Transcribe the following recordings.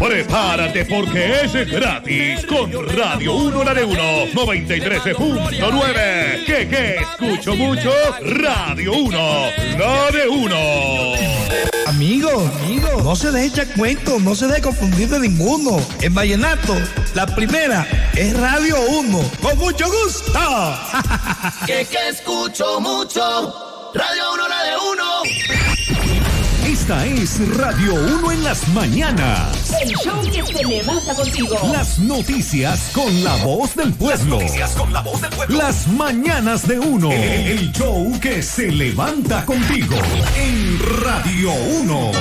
Prepárate porque es gratis con Radio 1 la de 1 93.9. ¿Qué escucho mucho? Radio 1 la de 1. Amigo, no se deje echar cuentos, no se deje confundir de ninguno. En vallenato, la primera es Radio 1. ¡Con mucho gusto! Que escucho mucho. Radio 1 la de 1. Esta es Radio 1 en las mañanas. El show que se levanta contigo. Las noticias con la voz del pueblo. Las mañanas de 1. El show que se levanta contigo. En Radio 1.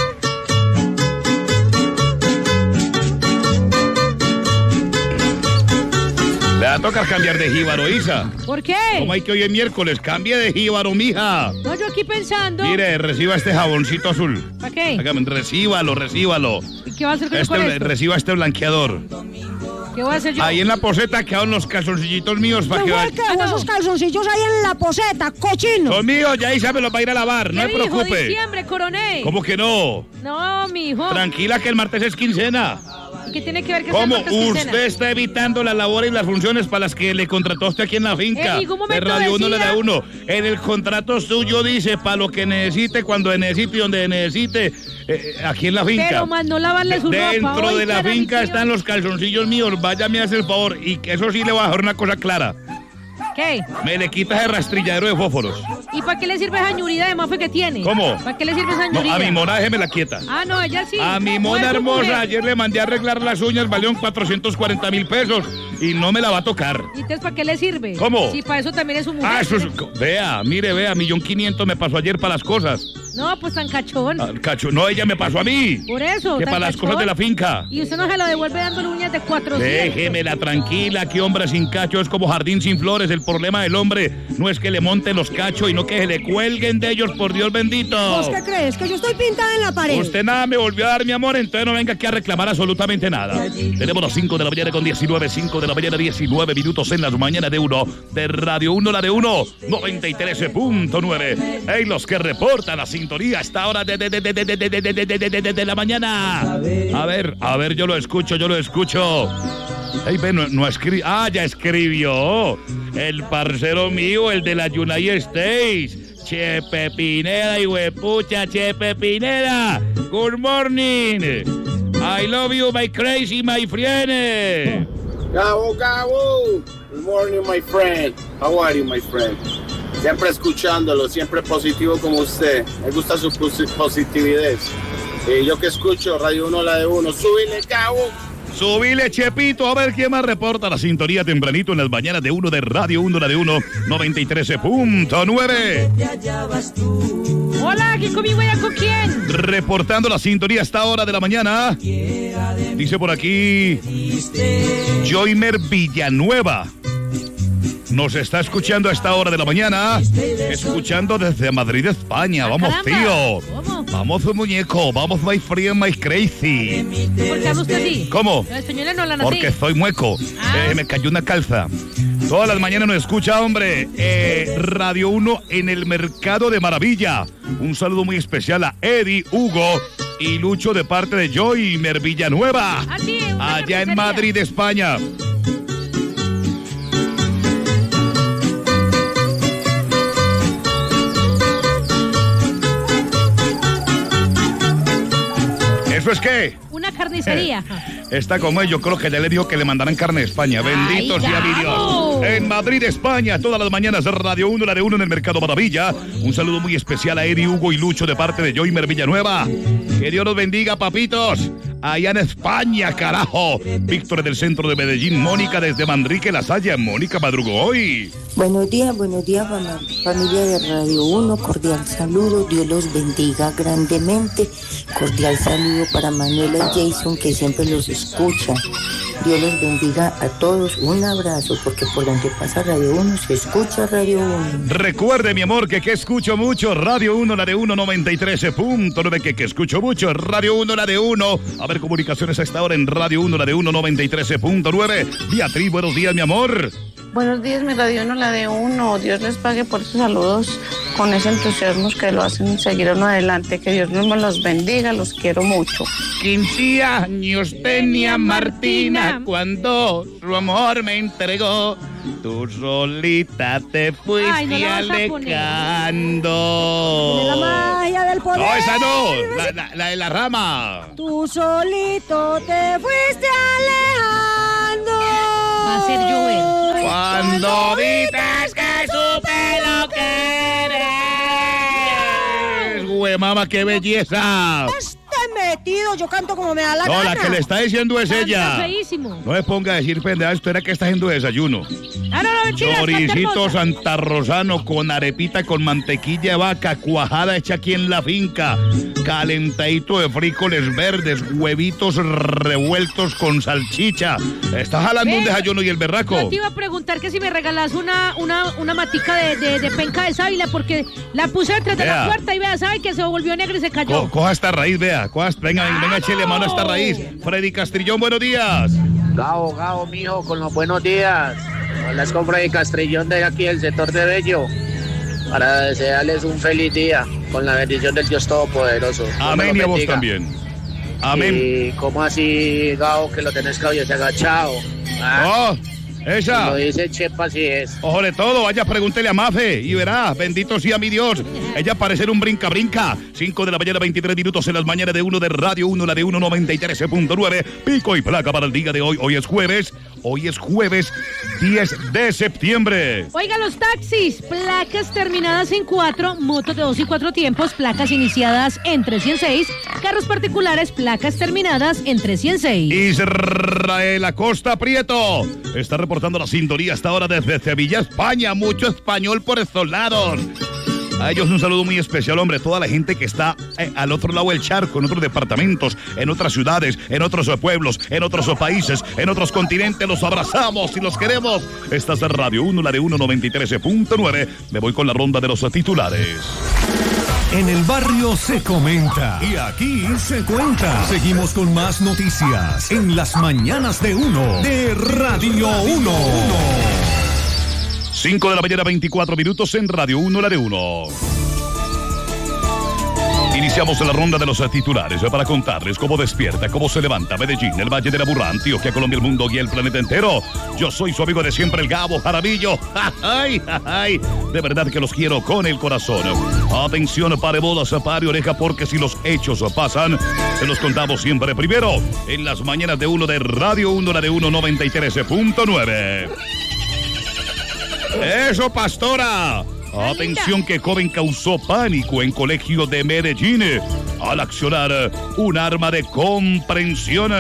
Le va a tocar cambiar de jíbaro, Isa. ¿Por qué? ¿Cómo hay que hoy es miércoles? Cambie de jíbaro, mija. No, yo aquí pensando. Mire, reciba este jaboncito azul. ¿Para qué? Recíbalo. ¿Y qué va a hacer con esto? Reciba este blanqueador. ¿Qué voy a hacer yo? Ahí en la poseta quedaron los calzoncillitos míos para que ¿Qué hago esos calzoncillos ahí en la poseta, cochino? Son míos, ya Isa me los va a ir a lavar, no se preocupe. Diciembre, coronel. ¿Cómo que no? No, mijo. Tranquila que el martes es quincena. ¿Y qué tiene que ver que ¿Cómo? sea martes quincena? Usted está evitando las labores y las funciones para las que le contrató usted aquí en la finca. En ningún momento de Radio 1 decía. la de 1. En el contrato suyo dice para lo que necesite, cuando necesite y donde necesite, aquí en la finca. Pero más no lavarle su ropa. Dentro Hoy de la será mi finca tío. están los calzoncillos míos. Váyame a hacer el favor. Y eso sí le voy a dejar una cosa clara. ¿Qué? Me le quitas el rastrilladero de fósforos. ¿Y para qué le sirve esa ñurida de mafe que tiene? ¿Cómo? ¿Para qué le sirve esa No, ñurida? a mi mona déjeme la quieta. Ah, no, ella sí. A mi mona Mujer, hermosa, mujer. ayer le mandé a arreglar las uñas, valió 440,000 pesos y no me la va a tocar. ¿Y entonces para qué le sirve? ¿Cómo? Sí, para eso también es su mujer. Ah, eso es, vea, 1.500.000 me pasó ayer para las cosas. No, pues tan cachón. No, ella me pasó a mí. Por eso. Que tan para las cachón. cosas de la finca. Y usted no se lo devuelve dándole uñas de 400. Déjemela tranquila, que hombre sin cacho es como jardín sin flores. El problema del hombre no es que le monten los cachos y no que se le cuelguen de ellos, por Dios bendito. ¿Vos qué crees? ¿Que yo estoy pintada en la pared? Usted nada me volvió a dar, mi amor, entonces no venga aquí a reclamar absolutamente nada. Tenemos las 5 de la mañana con 19, 5 de la mañana 19 minutos en las mañanas de 1 de Radio 1, la de 1, 93.9. Hey, los que reportan la sintonía a esta hora de la mañana. A ver, yo lo escucho. Ay, ve, no escribe. Ah, ya escribió. El parcero mío, el de la United States. Chepe Pineda, huepucha, Chepe Pineda. Good morning. I love you, my crazy, my friend. Gabo. Good morning, my friend. How are you, my friend? Siempre escuchándolo, siempre positivo como usted. Me gusta su positividad. Yo que escucho Radio 1, la de 1. Súbile, Gabo. Subile, Chepito, a ver quién más reporta la sintonía tempranito en las mañanas de 1 de Radio 1, la de 1, 93.9. Hola, ¿aquí conmigo y con quién? Reportando la sintonía a esta hora de la mañana. Dice por aquí Joymer Villanueva. Nos está escuchando a esta hora de la mañana. Escuchando desde Madrid, España. Vamos, caramba. tío. ¿Cómo? Vamos, muñeco. Vamos, my friend, my crazy. ¿Por qué habla usted así? ¿Cómo? La española no la nací. Porque soy mueco. Ah. Me cayó una calza. Todas las mañanas nos escucha, hombre. Radio 1 en el Mercado de Maravilla. Un saludo muy especial a Eddie, Hugo y Lucho de parte de Joymer Villanueva. Ah, sí, una allá en carnicería. Madrid, España. ¿Eso es qué? Una carnicería. Está como él, yo creo que ya le dijo que le mandaran carne de España. Bendito Ay, sea mi Dios. Gabo. En Madrid, España, todas las mañanas de Radio 1, la de 1 en el Mercado Maravilla. Un saludo muy especial a Eddie, Hugo y Lucho de parte de Joymer Villanueva. Que Dios los bendiga, papitos. Allá en España, carajo. Víctor del centro de Medellín, Mónica desde Manrique, La Salle. Mónica madrugó hoy. Buenos días, familia de Radio 1, cordial saludo, Dios los bendiga grandemente, cordial saludo para Manuela y Jason que siempre los escucha, Dios los bendiga a todos, un abrazo, porque por donde pasa Radio 1 se escucha Radio 1. Recuerde, mi amor, que escucho mucho, Radio 1, la de 1, 93.9, que escucho mucho, Radio 1, la de 1. A ver, comunicaciones a esta hora en Radio 1, la de 1, 93.9. Beatriz, buenos días, mi amor. Buenos días, mi Radio Uno, la de uno. Dios les pague por sus saludos con ese entusiasmo que lo hacen seguir uno adelante. Que Dios mismo los bendiga, los quiero mucho. 15 años tenía Martina cuando su amor me entregó. Tú solita te fuiste alejando. La magia del poder. No, esa no, la de la rama. Tú solito te fuiste alejando. Va a ser llover. Cuando dices que supe lo que eres. Güey, mamá, qué belleza. Metido, yo canto como me da la gana. No, la que le está diciendo es ella. Feísimo. No me ponga a decir pendejadas, usted era que está haciendo desayuno. Ah, no, chicas, Choricito santarrosano con arepita con mantequilla de vaca, cuajada hecha aquí en la finca, calentadito de frijoles verdes, huevitos revueltos con salchicha. ¿Estás jalando un desayuno y el berraco? Yo te iba a preguntar que si me regalas una matica de penca de sábila, porque la puse detrás de la puerta y vea, ¿sabe que se volvió negra y se cayó? Coja esta raíz, vea. Venga, échale mano a esta raíz. Freddy Castrillón, buenos días. Gao, mijo, con los buenos días. Hablas con Freddy Castrillón de aquí, del sector de Bello. Para desearles un feliz día, con la bendición del Dios Todopoderoso. Amén, y a vos también. Amén. ¿Y cómo así, Gao, que lo tenés cabello agachado? ¿Ah? Oh, esa. Lo dice Chepa, así es. Ojo de todo, vaya, pregúntele a Mafe y verá, bendito sea mi Dios. Ella parece un brinca. 5 de la mañana, 23 minutos en las mañanas de 1 de Radio 1, la de 193.9. Pico y placa para el día de hoy. Hoy es jueves 10 de septiembre. Oiga, los taxis, placas terminadas en 4, motos de 2 y 4 tiempos, placas iniciadas en 306, carros particulares, placas terminadas en 306. Israel Acosta Prieto está reportando la sintonía hasta ahora desde Sevilla, España. Mucho español por estos lados. A ellos un saludo muy especial, hombre. Toda la gente que está al otro lado del charco, en otros departamentos, en otras ciudades, en otros pueblos, en otros países, en otros continentes. Los abrazamos y los queremos. Esta es Radio 1, la de 193.9. Me voy con la ronda de los titulares. En el barrio se comenta y aquí se cuenta. Seguimos con más noticias en las mañanas de 1 de Radio 1. 5 de la mañana, 24 minutos en Radio 1, la de 1. Iniciamos la ronda de los titulares para contarles cómo despierta, cómo se levanta Medellín, el Valle de Aburrá, Antioquia, Colombia, el mundo y el planeta entero. Yo soy su amigo de siempre, el Gabo Jaramillo. ¡Ay! De verdad que los quiero con el corazón. Atención, pare bolas, pare oreja, porque si los hechos pasan, se los contamos siempre primero en las mañanas de 1 de Radio 1, la de 193.9. ¡Eso, pastora! Atención, que joven causó pánico en colegio de Medellín al accionar un arma de comprensión.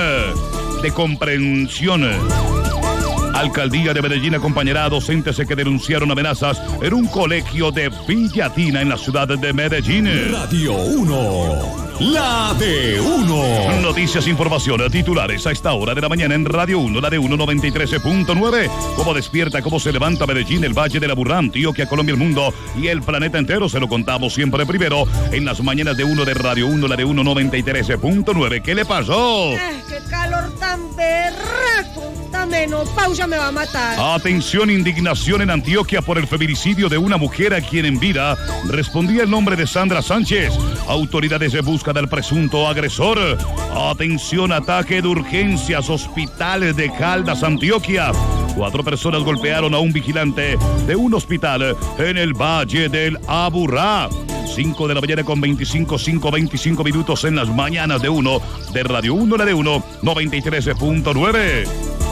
Alcaldía de Medellín acompañará a docentes que denunciaron amenazas en un colegio de Villatina en la ciudad de Medellín. Radio 1, la de 1. Noticias, información, titulares a esta hora de la mañana en Radio 1, la de 193.9. Cómo despierta, cómo se levanta Medellín, el Valle de Aburrá, Antioquia, Colombia, el mundo y el planeta entero. Se lo contamos siempre primero en las mañanas de 1 de Radio 1, la de 193.9. ¿Qué le pasó? ¡Qué calor tan berraco! Esta menopausia me va a matar. Atención, indignación en Antioquia por el feminicidio de una mujer a quien en vida respondía el nombre de Sandra Sánchez. Autoridades buscan al presunto agresor. Atención, ataque de urgencias, hospitales de Caldas, Antioquia. 4 personas golpearon a un vigilante de un hospital en el Valle del Aburrá. 5 de la mañana con 25 minutos en las mañanas de 1 de Radio 1, la de 193.9.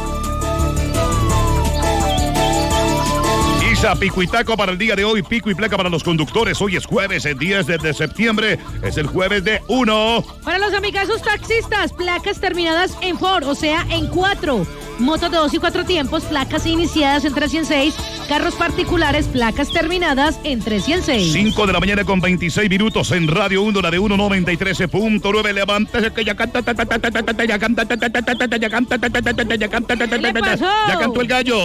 Pico y taco para el día de hoy, pico y placa para los conductores. Hoy es jueves, el 10 de septiembre, es el jueves de 1. Para los amigazos taxistas, placas terminadas en 4, o sea, en 4. Motos de 2 y 4 tiempos, placas iniciadas en 306. Carros particulares, placas terminadas en 306. 5 de la mañana con 26 minutos en Radio 1, la de 193.9. Levántese que ya canta, ya cantó el gallo.